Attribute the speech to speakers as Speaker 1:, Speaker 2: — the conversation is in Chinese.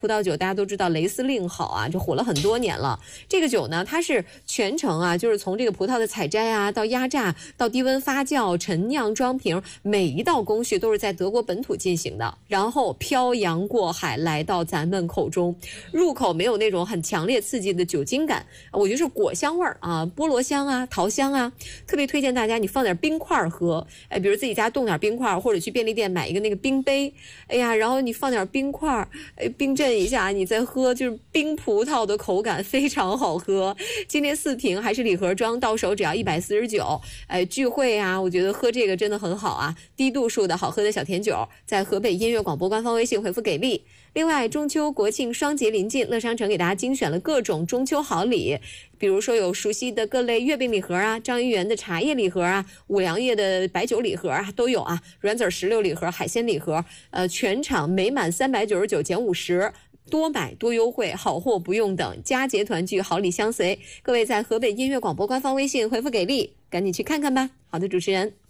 Speaker 1: 葡萄酒大家都知道雷司令好啊，就火了很多年了。这个酒呢，它是全程啊，就是从这个葡萄的采摘啊，到压榨，到低温发酵、陈酿、装瓶，每一道工序都是在德国本土进行的，然后漂洋过海来到咱们口中。入口没有那种很强烈刺激的酒精感，我觉得是果香味儿啊，菠萝香啊，桃香啊，特别推荐大家你放点冰块喝，比如自己家冻点冰块，或者去便利店买一个那个冰杯，哎呀，然后你放点冰块，冰镇一下，你再喝，就是冰葡萄的口感非常好喝。今天4瓶还是礼盒装，到手只要149。聚会啊，我觉得喝这个真的很好啊，低度数的好喝的小甜酒，在河北音乐广播官方微信回复给力。另外，中秋国庆双节临近，乐商城给大家精选了各种中秋好礼，比如说有熟悉的各类月饼礼盒啊，张一元的茶叶礼盒啊，五粮液的白酒礼盒啊都有啊，软籽石榴礼盒、海鲜礼盒，全场每满399减50。多买多优惠，好货不用等，佳节团聚，好礼相随。各位在河北音乐广播官方微信回复给力，赶紧去看看吧。好的，主持人。